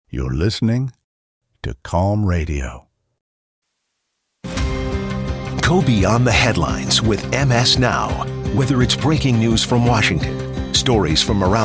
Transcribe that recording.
You're listening to Calm Radio. Go beyond the headlines with MS Now. Whether it's breaking news from Washington, stories from around